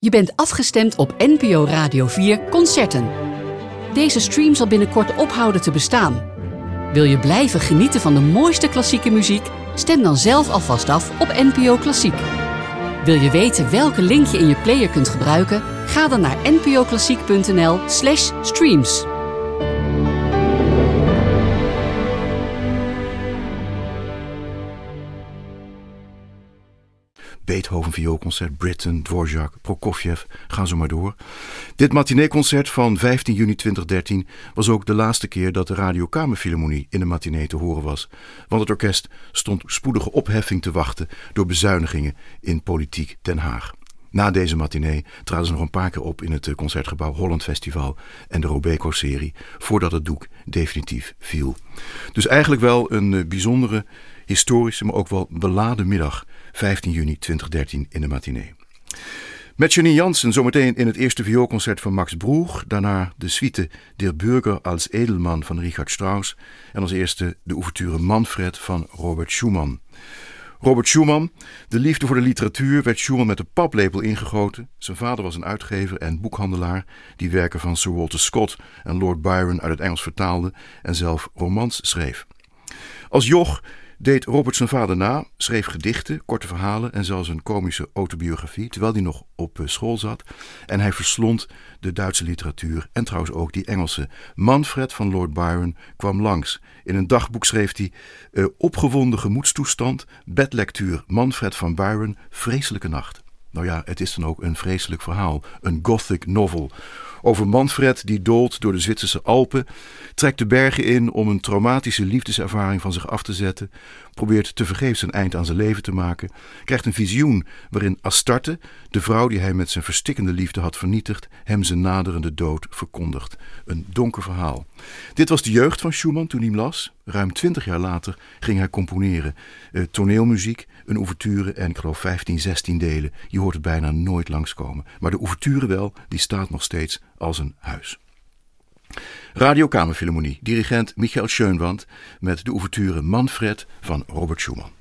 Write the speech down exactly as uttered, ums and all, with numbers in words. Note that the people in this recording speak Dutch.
Je bent afgestemd op N P O Radio vier Concerten. Deze stream zal binnenkort ophouden te bestaan. Wil je blijven genieten van de mooiste klassieke muziek? Stem dan zelf alvast af op N P O Klassiek. Wil je weten welke link je in je player kunt gebruiken? Ga dan naar npoklassiek.nl slash streams. Beethoven vioolconcert, Britten, Dvorak, Prokofjev, gaan zo maar door. Dit matineeconcert van vijftien juni tweeduizend dertien was ook de laatste keer dat de Radio Kamerfilharmonie in de matinee te horen was. Want het orkest stond spoedige opheffing te wachten door bezuinigingen in politiek Den Haag. Na deze matinee traden ze nog een paar keer op in het Concertgebouw Holland Festival en de Robeco-serie, voordat het doek definitief viel. Dus eigenlijk wel een bijzondere, historische, maar ook wel beladen middag, vijftien juni tweeduizend dertien in de matinee. Met Janine Jansen zometeen in het eerste vioolconcert van Max Bruch, daarna de suite Der Bürger als Edelmann van Richard Strauss en als eerste de ouverture Manfred van Robert Schumann. Robert Schumann, de liefde voor de literatuur, werd Schumann met de paplepel ingegoten. Zijn vader was een uitgever en boekhandelaar die werken van Sir Walter Scott en Lord Byron uit het Engels vertaalde en zelf romans schreef. Als joch deed Robert zijn vader na, schreef gedichten, korte verhalen en zelfs een komische autobiografie, terwijl hij nog op school zat. En hij verslond de Duitse literatuur en trouwens ook die Engelse. Manfred van Lord Byron kwam langs. In een dagboek schreef hij uh, opgewonden gemoedstoestand, bedlectuur Manfred van Byron, vreselijke nacht. Nou ja, het is dan ook een vreselijk verhaal, een gothic novel. Over Manfred die doolt door de Zwitserse Alpen, trekt de bergen in om een traumatische liefdeservaring van zich af te zetten, probeert tevergeefs een eind aan zijn leven te maken, krijgt een visioen waarin Astarte, de vrouw die hij met zijn verstikkende liefde had vernietigd, hem zijn naderende dood verkondigt. Een donker verhaal. Dit was de jeugd van Schumann toen hij hem las. Ruim twintig jaar later ging hij componeren. Uh, toneelmuziek, een ouverture en ik geloof vijftien, zestien delen. Je hoort het bijna nooit langskomen. Maar de ouverture wel, die staat nog steeds als een huis. Radio Kamerfilharmonie, dirigent Michael Schönwand met de ouverture Manfred van Robert Schumann.